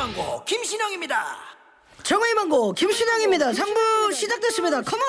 망고 김신영입니다. 정의 망고 김신영입니다. 3부 시작됐습니다. 컴온.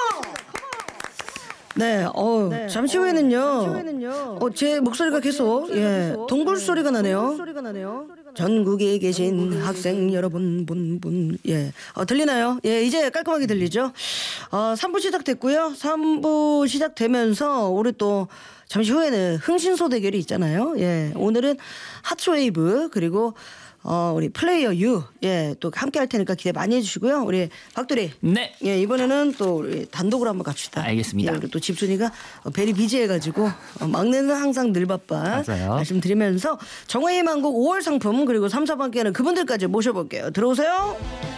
네, 잠시 후에는요. 제 목소리가 계속 동굴 소리가 나네요. 전국에 계신 학생 여러분 들리나요? 이제 깔끔하게 들리죠? 3부 시작됐고요. 3부 시작되면서 우리 또 잠시 후에는 흥신소 대결이 있잖아요. 오늘은 핫웨이브 그리고 우리 플레이어 유 또 함께 할 테니까 기대 많이 해주시고요. 우리 박두리 네. 이번에는 또 우리 단독으로 한번 갑시다. 알겠습니다. 우리 또 집순이가 베리 비지해가지고 막내는 항상 늘 바빠. 맞아요. 말씀드리면서 정화의 망고 5월 상품 그리고 3, 4반께는 그분들까지 모셔볼게요. 들어오세요.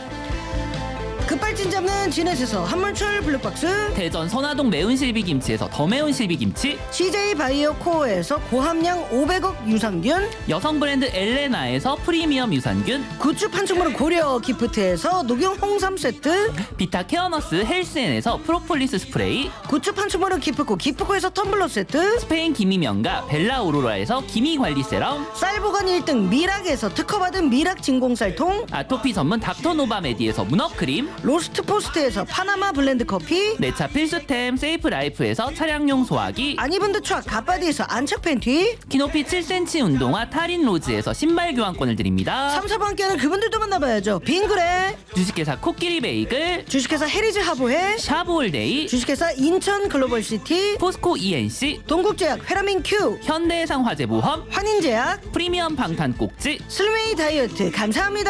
급발진 잡는 진에스에서 한물철 블랙박스, 대전 선화동 매운 실비김치에서 더 매운 실비김치, CJ 바이오 코어에서 고함량 500억 유산균, 여성 브랜드 엘레나에서 프리미엄 유산균, 굿즈 판촉물은 고려 기프트에서 녹용 홍삼 세트, 비타 케어너스 헬스엔에서 프로폴리스 스프레이, 굿즈 판촉물은 기프코에서 텀블러 세트, 스페인 기미명가 벨라 오로라에서 기미관리 세럼, 쌀보관 1등 미락에서 특허받은 미락 진공쌀통, 아토피 전문 닥터노바메디에서 문어크림, 로스트 포스트에서 파나마 블렌드 커피, 내차 필수템 세이프 라이프에서 차량용 소화기, 아니분드 촥 갓바디에서 안착 팬티, 키높이 7cm 운동화 타린 로즈에서 신발 교환권을 드립니다. 3, 4반께는 그분들도 만나봐야죠. 빙그레, 주식회사 코끼리 베이글, 주식회사 해리즈 하보해, 샤브홀데이, 주식회사 인천 글로벌시티, 포스코 ENC, 동국제약 페라민 큐, 현대해상 화재보험, 환인제약, 프리미엄 방탄 꼭지, 슬웨이 다이어트 감사합니다.